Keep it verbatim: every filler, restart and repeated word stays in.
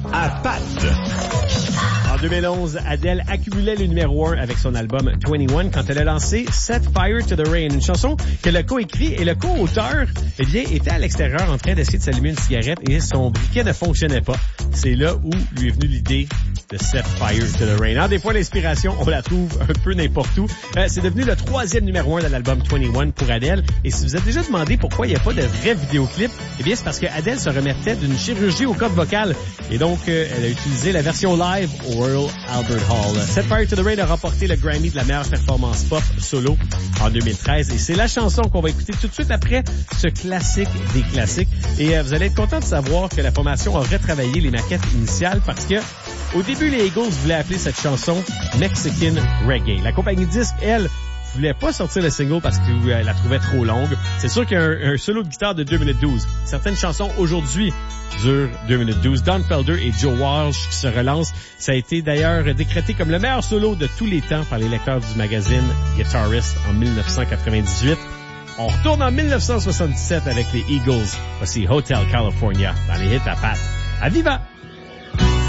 à Pat. En deux mille onze, Adele accumulait le numéro un avec son album vingt et un quand elle a lancé Set Fire to the Rain, une chanson qu'elle a coécrit et le co-auteur, eh bien, était à l'extérieur en train d'essayer de s'allumer une cigarette et son briquet ne fonctionnait pas. C'est là où lui est venue l'idée de Set Fire to the Rain. Alors, des fois, l'inspiration, on la trouve un peu n'importe où. Euh, c'est devenu le troisième numéro un de l'album vingt et un pour Adele. Et si vous êtes déjà demandé pourquoi il n'y a pas de vrai vidéoclip, eh bien, c'est parce que Adele se remettait d'une chirurgie aux cordes vocales. Et donc, euh, elle a utilisé la version live au Royal Albert Hall. Set Fire to the Rain a remporté le Grammy de la meilleure performance pop solo en deux mille treize. Et c'est la chanson qu'on va écouter tout de suite après ce classique des classiques. Et euh, vous allez être content de savoir que la formation a retravaillé les maquettes initiales parce que au début, les Eagles voulaient appeler cette chanson Mexican Reggae. La compagnie disque, elle, voulait pas sortir le single parce qu'elle la trouvait trop longue. C'est sûr qu'il y a un, un solo de guitare de deux minutes douze. Certaines chansons aujourd'hui durent deux minutes douze. Don Felder et Joe Walsh qui se relancent. Ça a été d'ailleurs décrété comme le meilleur solo de tous les temps par les lecteurs du magazine Guitarist en dix-neuf cent quatre-vingt-dix-huit. On retourne en dix-neuf cent soixante-dix-sept avec les Eagles. Voici Hotel California dans les hits à Pat. À Viva!